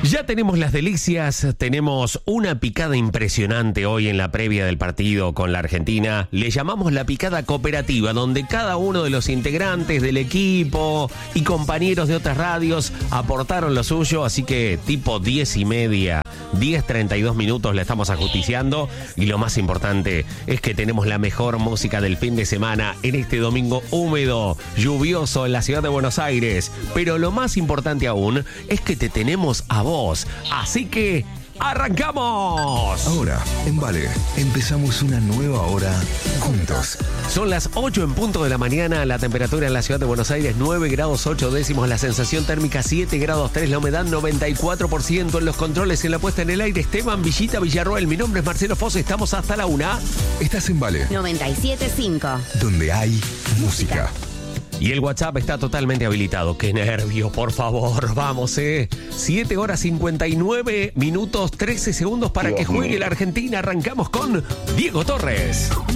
Ya tenemos las delicias, tenemos una picada impresionante hoy en la previa del partido con la Argentina. Le llamamos la picada cooperativa, donde cada uno de los integrantes del equipo y compañeros de otras radios aportaron lo suyo, así que tipo 10:30, 10:32 minutos la estamos ajusticiando. Y lo más importante es que tenemos la mejor música del fin de semana en este domingo húmedo, lluvioso en la ciudad de Buenos Aires. Pero lo más importante aún es que te tenemos a vos. Así que ¡arrancamos! Ahora, en Vale, empezamos una nueva hora juntos. Son las 8 en punto de la mañana, la temperatura en la ciudad de Buenos Aires 9 grados 8 décimos, la sensación térmica 7 grados 3, la humedad 94%, en los controles, en la puesta en el aire, Esteban Villita Villarroel. Mi nombre es Marcelo Foz, estamos hasta la 1. Estás en Vale, 97.5, donde hay música. Y el WhatsApp está totalmente habilitado. ¡Qué nervios, por favor! Vamos, 7 horas 59 minutos 13 segundos para que juegue la Argentina. Arrancamos con Diego Torres.